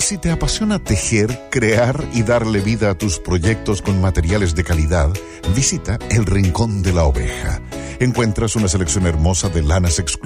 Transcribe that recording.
si te apasiona tejer, crear y darle vida a tus proyectos con materiales de calidad, visita El Rincón de la Oveja. Encuentras una selección hermosa de lanas exclusivas